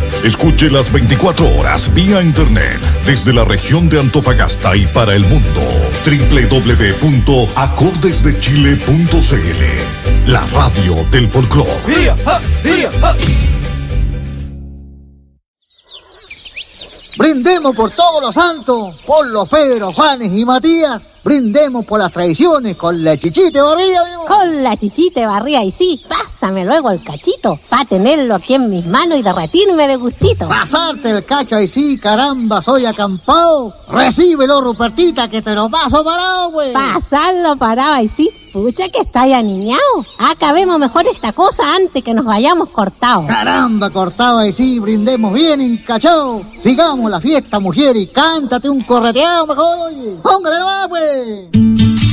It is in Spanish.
Escuche las 24 horas vía internet desde la región de Antofagasta y para el mundo. www.acordesdechile.cl, la radio del folclore. Brindemos por todos los santos, por los Pedro, Juanes y Matías. Brindemos por las tradiciones con la chichita barría, amigo. Con la chichita barría, y sí, pásame luego el cachito, pa' tenerlo aquí en mis manos y derretirme de gustito. Pasarte el cacho, ahí sí, caramba, soy acampado. Recíbelo, Rupertita, que te lo paso parado, güey. Pasarlo parado, ahí sí. Pucha que está ya niñao. Acabemos mejor esta cosa antes que nos vayamos cortados. Caramba, cortado ahí sí, brindemos bien encachados. Sigamos la fiesta, mujer, y cántate un correteado mejor, oye. Póngale nomás, pues.